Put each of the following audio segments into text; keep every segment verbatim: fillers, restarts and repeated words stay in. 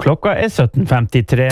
Klokka er sytten femtitre.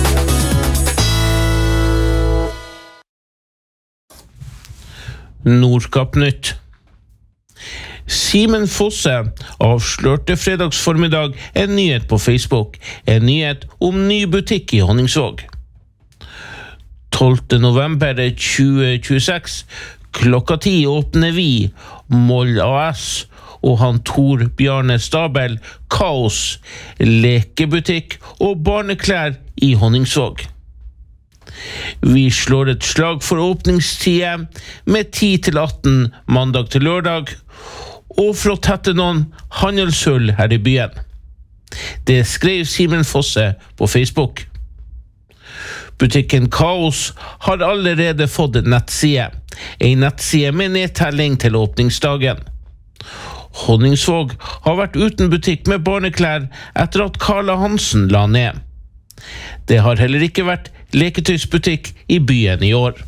Nordkapp-nytt. Simen Fosse avslørte fredagsformiddag en nyhet på Facebook, en nyhet om ny butikk i Honningsvåg. tolvte november tjue tjueseks, klokka ti åpner vi, Moll A S og han Tor Bjarne Stabel, Kaos, lekebutikk og barneklær i Honningsvåg. Vi slår et slag for åpningstiden med ti til atten mandag til lørdag, og for å tette noen handelshull her i byen. Det skrev Simen Fosse på Facebook. Butikken Kaos har allerede fått en nettside, en nettside med nedtelling til åpningsdagen. Honningsvåg har vært uten butikk med barneklær etter at Karla Hansen la ned. Det har heller ikke vært leketøysbutikk i byen i år.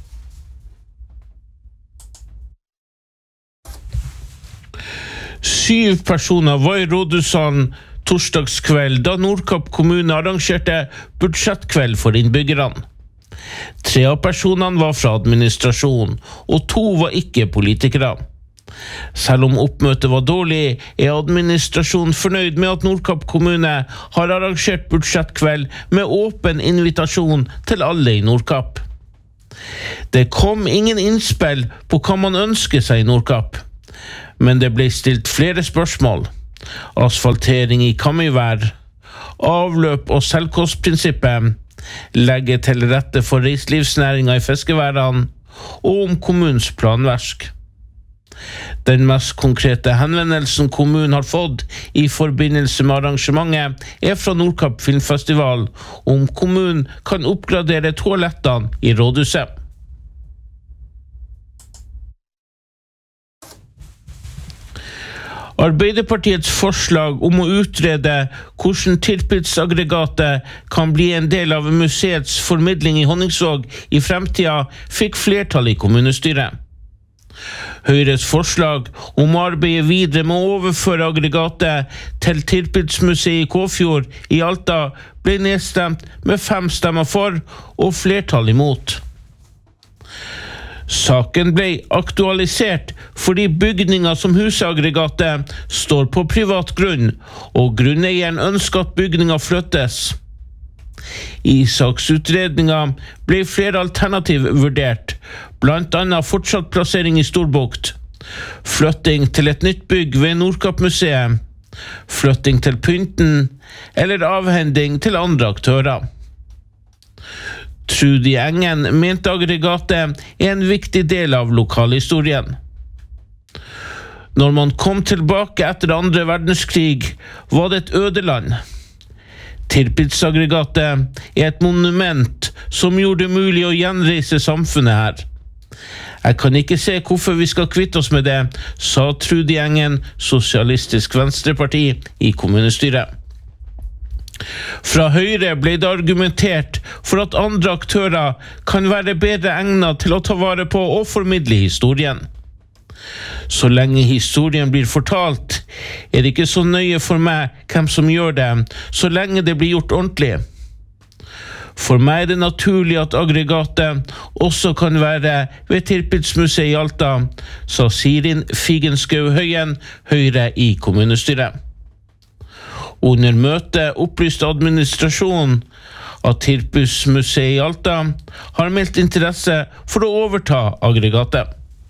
Syv personer var i rådhussalen torsdagskveld da Nordkapp kommune arrangerte budsjettkveld for innbyggerne. Tre av personene var fra administrasjon, og to var ikke politikere. Selv om oppmøtet var dårlig, er administrasjonen fornøyd med at Nordkapp kommune har arrangert budsjettkveld med åpen invitasjon til alle i Nordkapp. Det kom ingen innspill på hva man ønsker seg i Nordkapp, men det ble stilt flere spørsmål. Asfaltering i Kamøyvær, avløp og selvkostprinsippet, legge til rette for reiselivsnæringen i fiskeværene, og om kommunens planverk. Den mest konkrete henvendelsen kommunen har fått i forbindelse med arrangementet er fra Nordkapp Filmfestival, om kommunen kan oppgradere toalettene i rådhuset. Arbeiderpartiets forslag om å utrede hvordan Tirpitz-aggregatet kan bli en del av museets formidling i Honningsvåg i fremtiden fikk flertall i kommunestyret. Høyres forslag om å arbeide videre med å overføre aggregatet til Tirpitz-museet i Kåfjord i Alta ble nedstemt med fem stemmer for og flertall imot. Saken ble aktualisert fordi bygninger som husaggregatet står på privat grunn, og grunneieren ønsker at bygninger flyttes. I saksutredningen ble flere alternativ vurdert, blant annet fortsatt plassering i Storbukt, flytting til et nytt bygg ved Nordkapp-museet, flytting til Pynten eller avhending til andre aktører. Trudy Engen mente aggregatet er en viktig del av lokalhistorien. Når man kom tilbake etter andre verdenskrig, var det et ødeland. Tirpitz-aggregatet er et monument som gjorde det mulig å gjenreise samfunnet her. Jeg kan ikke se hvorfor vi skal kvitte oss med det, sa Trudy Engen, Sosialistisk Venstreparti, i kommunestyret. Fra Høyre ble det argumentert for at andre aktører kan være bedre egnet til å ta vare på og formidle historien. Så lenge historien blir fortalt, er det ikke så nøye for meg hvem som gjør det, så lenge det blir gjort ordentlig. For meg er det naturlig at aggregatet også kan være ved Tirpitz-museet i Alta, sa Sirin Figenschou Høyen, Høyre i kommunestyret. Under møtet opplyste administrasjonen at Tirpitz-museet i Alta har meldt interesse for å overta aggregatet.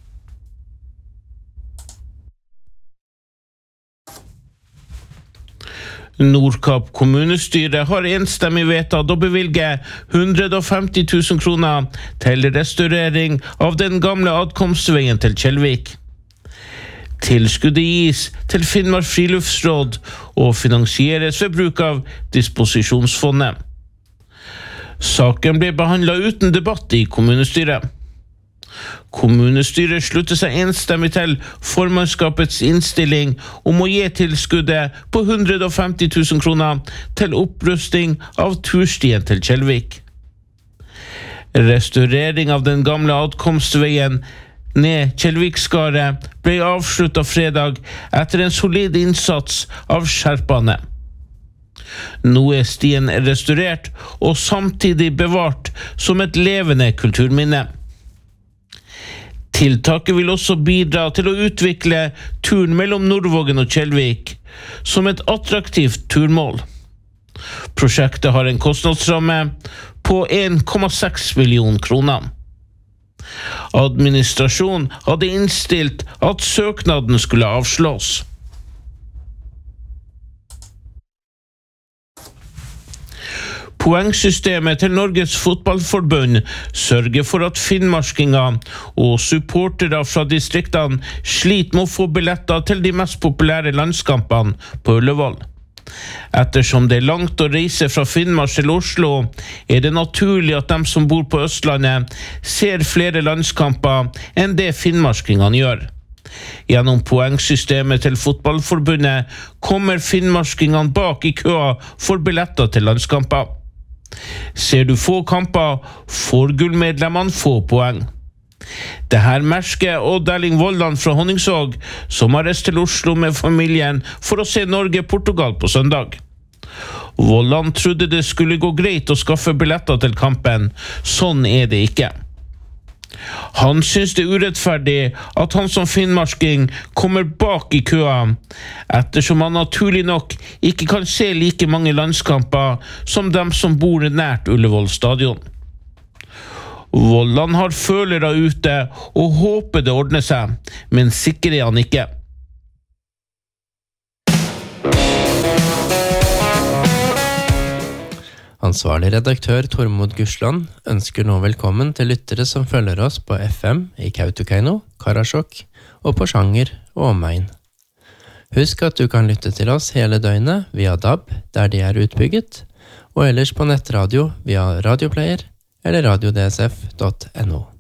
Nordkapp kommunestyre har enstemmig vedtatt å bevilge hundre og femti tusen kroner til restaurering av den gamle adkomstveien til Kjellvik. Tilskuddet gis til Finnmark Friluftsråd og finansieres ved bruk av disposisjonsfondet. Saken ble behandlet uten debatt i kommunestyret. Kommunestyret slutter seg enstemmig til formannskapets innstilling om å gi tilskuddet på hundre og femti tusen kroner til opprusting av turstien til Kjellvik. Restaurering av den gamle adkomstveien ned Kjellvikskaret ble avsluttet fredag etter en solid innsats av skjerpene. Nå er stien restaurert og samtidig bevart som et levende kulturminne. Tiltaket vil også bidra til å utvikle turen mellom Nordvågen og Kjellvik som et attraktivt turmål. Prosjektet har en kostnadsramme på en komma seks million kroner. Administrasjonen hadde innstilt at søknaden skulle avslås. Poengsystemet til Norges fotballforbund sørger for at finnmarkinger og supportere fra distriktene sliter med å få billetter til de mest populære landskampene på Ullevål. Ettersom det er langt å reise fra Finnmark til Oslo, er det naturlig at de som bor på Østlandet ser flere landskamper enn det finnmarkingene gjør. Gjennom poengsystemet til fotballforbundet kommer finnmarkingene bak i køa for billetter til landskamper. Ser du få kamper, får gullmedlemmene få poeng. Det her merker Odd Erling Vollan fra Honningsvåg, som har reist til Oslo med familien for å se Norge-Portugal på søndag. Vollan trodde det skulle gå greit å skaffe billetter til kampen. Sånn er det ikke. Han synes det er urettferdig at han som finnmarking kommer bak i køa, ettersom han naturlig nok ikke kan se like mange landskamper som dem som bor nært Ullevål stadion. Vollan har følere ute og håper det ordner seg, men sikker er han ikke. Ansvarlig redaktør Tormod Gursland ønsker nå velkommen til lyttere som følger oss på F M i Kautokeino, Karasjok og på Sjanger og omegn. Husk at du kan lytte til oss hele døgnet via D A B der de er utbygget, og ellers på nettradio via radioplayer eller radio d s f punktum n o.